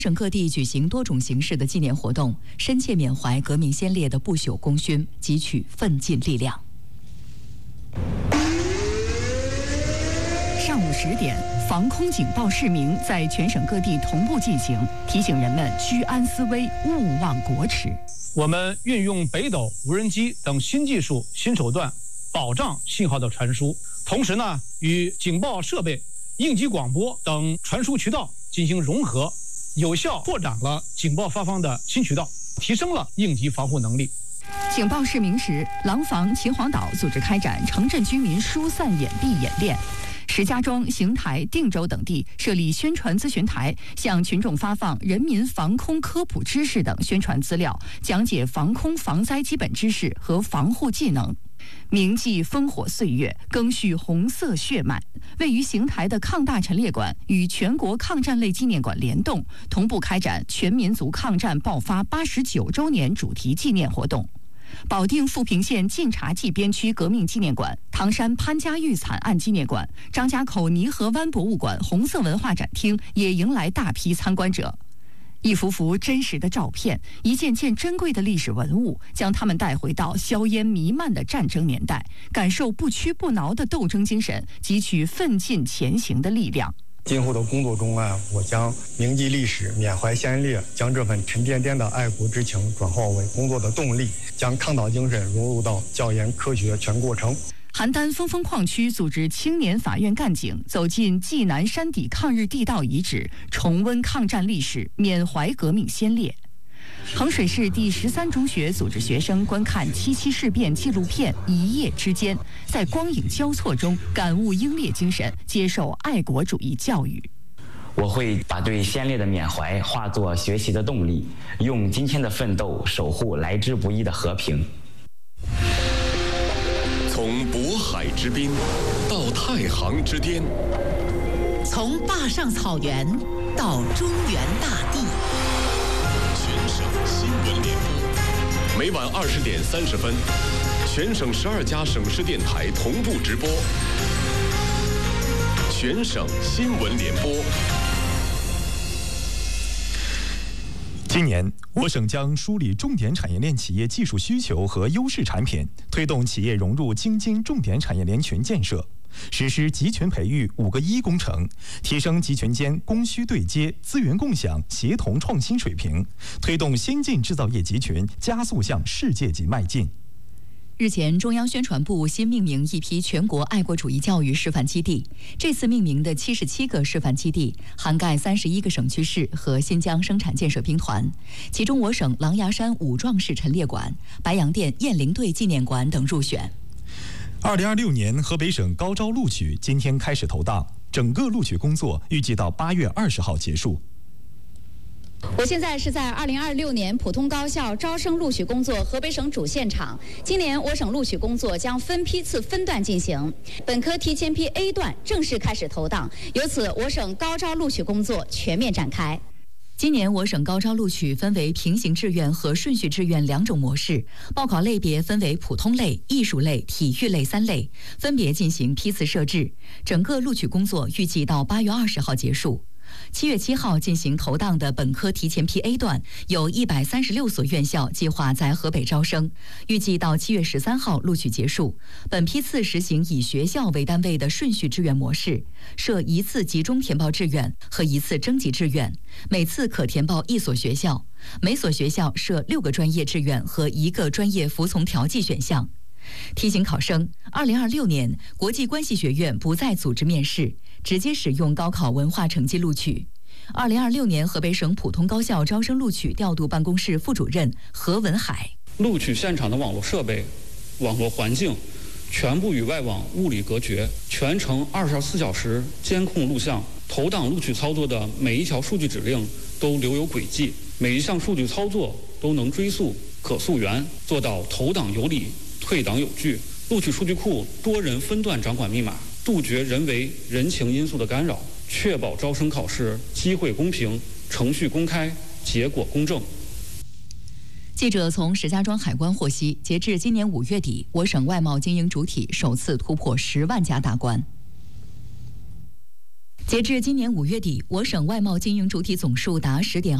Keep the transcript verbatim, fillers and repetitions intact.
省各地举行多种形式的纪念活动，深切缅怀革命先烈的不朽功勋，汲取奋进力量。 上午十点，防空警报示鸣在全省各地同步进行，提醒人们居安思危，勿忘国耻。 我们运用北斗、无人机等新技术、新手段，保障信号的传输，同时呢，与警报设备、应急广播等传输渠道进行融合，有效拓展了警报发放的新渠道，提升了应急防护能力。 警报示鸣时，廊坊、秦皇岛组织开展城镇居民疏散掩蔽演练。石家庄、邢台、定州等地设立宣传咨询台，向群众发放人民防空科普知识等宣传资料，讲解防空防灾基本知识和防护技能。铭记烽火岁月，赓续红色血脉。位于邢台的抗大陈列馆与全国抗战类纪念馆联动，同步开展全民族抗战爆发八十九周年主题纪念活动。保定富平县晋察冀边区革命纪念馆、唐山潘家峪惨案纪念馆、张家口泥河湾博物馆红色文化展厅也迎来大批参观者。一幅幅真实的照片，一件件珍贵的历史文物，将他们带回到硝烟弥漫的战争年代，感受不屈不挠的斗争精神，汲取奋进前行的力量。 今后的工作中啊，我将铭记历史、缅怀先烈，将这份沉甸甸的爱国之情转化为工作的动力，将抗岛精神融入到教研科学全过程。 邯郸峰峰矿区组织青年法院干警走进济南山底抗日地道遗址，重温抗战历史，缅怀革命先烈。衡水市第十三中学组织学生观看七七事变纪录片《一夜之间》，在光影交错中感悟英烈精神，接受爱国主义教育。 我会把对先烈的缅怀化作学习的动力，用今天的奋斗守护来之不易的和平。 从渤海之滨到太行之巅， 从坝上草原到中原大地。 全省新闻联播，每晚二十点三十分，全省十二家省市电台同步直播。全省新闻联播。 今年，我省将梳理重点产业链企业技术需求和优势产品，推动企业融入京津重点产业链群建设，实施集群培育五个一工程，提升集群间供需对接、资源共享、协同创新水平，推动先进制造业集群加速向世界级迈进。 日前，中央宣传部新命名一批全国爱国主义教育示范基地。这次命名的七十七个示范基地，涵盖三十一个省区市和新疆生产建设兵团，其中我省狼牙山武壮士陈列馆、白洋淀雁翎队纪念馆等入选。 二零二六年河北省高招录取今天开始投档，整个录取工作预计到八月二十号结束。 我现在是在二零二六年普通高校招生录取工作河北省主现场。今年我省录取工作将分批次分段进行，本科提前批 A 段正式开始投档，由此我省高招录取工作全面展开。 今年我省高招录取分为平行志愿和顺序志愿两种模式，报考类别分为普通类、艺术类、体育类三类，分别进行批次设置。整个录取工作预计到八月二十号结束。七月七号进行投档的本科提前批 A 段，有一百三十六所院校计划在河北招生，预计到七月十三号录取结束。本批次实行以学校为单位的顺序志愿模式，设一次集中填报志愿和一次征集志愿，每次可填报一所学校，每所学校设六个专业志愿和一个专业服从调剂选项。提醒考生，二零二六年国际关系学院不再组织面试，直接使用高考文化成绩录取。二零二六年河北省普通高校招生录取调度办公室副主任何文海， 录取现场的网络设备、网络环境全部与外网物理隔绝，全程二十四小时监控录像，投档录取操作的每一条数据指令都留有轨迹，每一项数据操作都能追溯、可溯源，做到投档有理、退档有据。录取数据库多人分段掌管密码，杜绝人为人情因素的干扰，确保招生考试机会公平、程序公开、结果公正。 记者从石家庄海关获悉，截至今年五月底，我省外贸经营主体首次突破十万家大关。 截至今年五月底，我省外贸经营主体总数达十点。